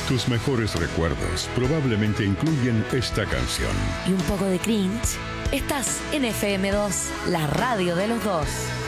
Tus mejores recuerdos probablemente incluyen esta canción. Y un poco de cringe. Estás en FM2, la radio de los dos.